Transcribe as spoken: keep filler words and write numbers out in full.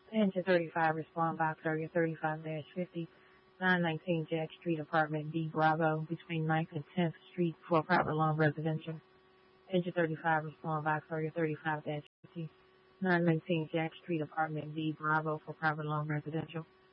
Engine thirty-five, respond box area thirty-five dash fifty, nine nineteen Jack Street, apartment D, Bravo, between ninth and tenth Street for private loan residential. Engine thirty-five, respond box area thirty-five dash fifty, nine nineteen Jack Street, apartment D, Bravo, for private loan residential.